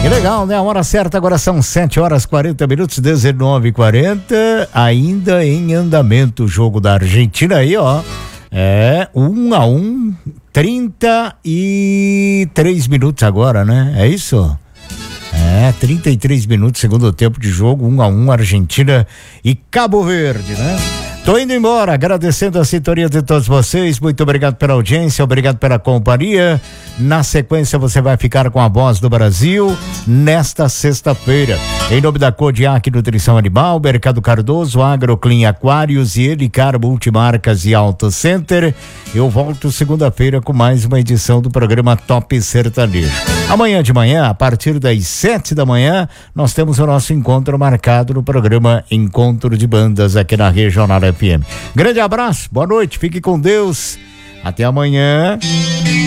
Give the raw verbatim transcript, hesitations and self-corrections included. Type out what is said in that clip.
Que legal, né? A hora certa agora são sete horas quarenta minutos, dezenove e quarenta, ainda em andamento o jogo da Argentina aí, ó. É, um a um, trinta e três minutos agora, né? É isso? É, trinta e três minutos, segundo tempo de jogo, um a um, Argentina e Cabo Verde, né? Tô indo embora, agradecendo a sintonia de todos vocês, muito obrigado pela audiência, obrigado pela companhia. Na sequência você vai ficar com a Voz do Brasil nesta sexta-feira. Em nome da Kodiak Nutrição Animal, Mercado Cardoso, Agroclean Aquários e Elicar Multimarcas e Auto Center, eu volto segunda-feira com mais uma edição do programa Top Sertanejo. Amanhã de manhã, a partir das sete da manhã, nós temos o nosso encontro marcado no programa Encontro de Bandas aqui na Regional F M. Grande abraço, boa noite, fique com Deus, até amanhã.